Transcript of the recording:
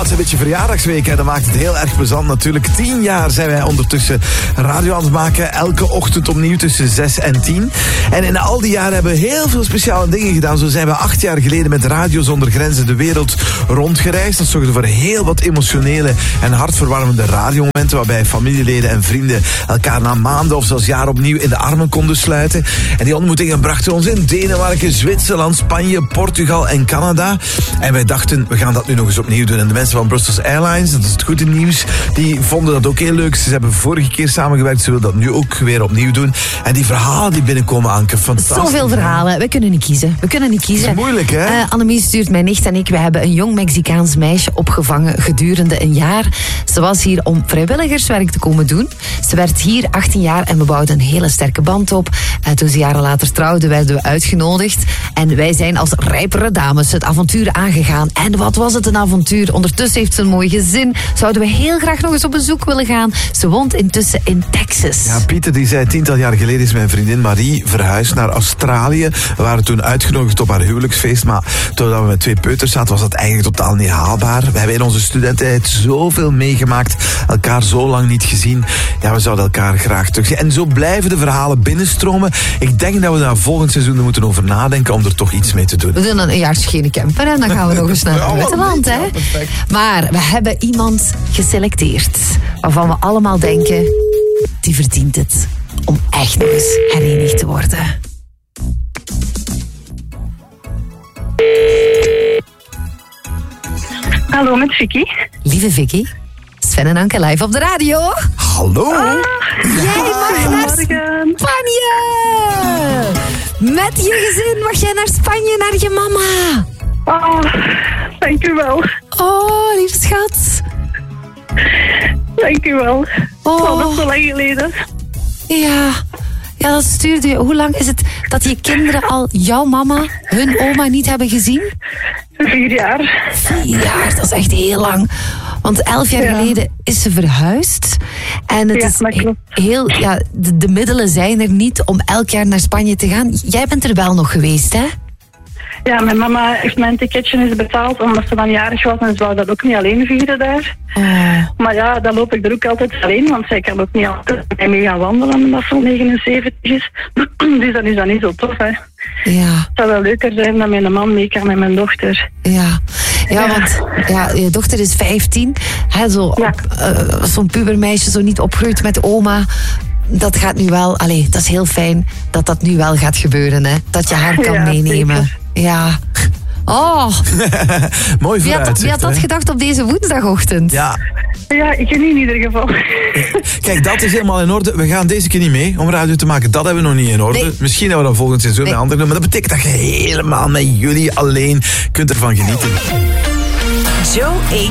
het is een beetje verjaardagsweek. Hè. Dat maakt het heel erg plezant natuurlijk. 10 jaar zijn wij ondertussen radio aan het maken. Elke ochtend opnieuw tussen 6 en 10. En in al die jaren hebben we heel veel speciale dingen gedaan. Zo zijn we 8 jaar geleden met Radio Zonder Grenzen de wereld rondgereisd. Dat zorgde voor heel wat emotionele en hartverwarmende radiomomenten, waarbij familieleden en vrienden elkaar na maanden of zelfs jaren opnieuw in de armen konden sluiten. En die ontmoetingen brachten ons in Denemarken, Zwitserland, Spanje, Portugal en Canada. En wij dachten, we gaan dat nu nog eens opnieuw doen. En de mensen van Brussels Airlines, dat is het goede nieuws, die vonden dat ook heel leuk. Ze hebben vorige keer samengewerkt, ze willen dat nu ook weer opnieuw doen. En die verhalen die binnenkomen, Anke, fantastisch. Zoveel verhalen, we kunnen niet kiezen. Dat is moeilijk, hè? Annemie stuurt mijn nicht en ik, we hebben een jong Mexicaans meisje opgevangen gedurende een jaar. Ze was hier om vrijwilligerswerk te komen doen. Ze werd hier 18 jaar en we bouwden een hele sterke band op. Toen ze jaren later trouwden, werden we uitgenodigd. En wij zijn als rijpere dames het avontuur aangegaan. En wat was het een avontuur. Ondertussen heeft ze een mooi gezin. Zouden we heel graag nog eens op bezoek willen gaan. Ze woont intussen in Texas. Ja, Pieter die zei 10 jaar geleden is mijn vriendin Marie verhuisd naar Australië. We waren toen uitgenodigd op haar huwelijksfeest. Maar toen we met 2 peuters zaten, was dat eigenlijk totaal niet haalbaar. We hebben in onze studententijd zoveel meegemaakt. Elkaar zo lang niet gezien. Ja, we zouden elkaar graag terugzien. En zo blijven de verhalen binnenstromen. Ik denk dat we daar volgend seizoen er moeten over nadenken om er toch iets mee te doen. We doen dan een jaartje geen camper en dan gaan we nog eens naar het buitenland, hè? Maar we hebben iemand geselecteerd waarvan we allemaal denken, die verdient het om echt nog eens herenigd te worden. Hallo, met Vicky. Lieve Vicky, Sven en Anke live op de radio. Hallo? Jij mag naar Spanje! Met je gezin mag jij naar Spanje, naar je mama. Oh, dank u wel. Oh, lieve schat. Dank u wel. Oh. Dat is zo lang geleden. Ja, dat stuurde je. Hoe lang is het dat je kinderen al jouw mama, hun oma niet hebben gezien? 4 jaar. 4 jaar, dat is echt heel lang. Want 11 jaar geleden is ze verhuisd. En het is heel, de middelen zijn er niet om elk jaar naar Spanje te gaan. Jij bent er wel nog geweest, hè? Ja, mijn mama heeft mijn ticketje eens betaald omdat ze dan jarig was en ze wou dat ook niet alleen vieren daar. Maar ja, dan loop ik er ook altijd alleen, want zij kan ook niet altijd mee gaan wandelen omdat ze al 79 is. Dus dan is dat niet zo tof, hè. Ja. Het zou wel leuker zijn dat mijn man mee kan met mijn dochter. Ja, want je dochter is 15. Hè, zo'n pubermeisje, zo niet opgroeit met oma. Dat gaat nu wel, dat is heel fijn dat dat nu wel gaat gebeuren, hè. Dat je haar kan meenemen. Zeker. Ja. Oh. Mooi vooruitzicht. Wie had dat gedacht op deze woensdagochtend? Ja, ik in ieder geval. Kijk, dat is helemaal in orde. We gaan deze keer niet mee om radio te maken. Dat hebben we nog niet in orde. Nee. Misschien hebben we dan volgend seizoen met anderen doen. Maar dat betekent dat je helemaal met jullie alleen kunt ervan genieten. Joe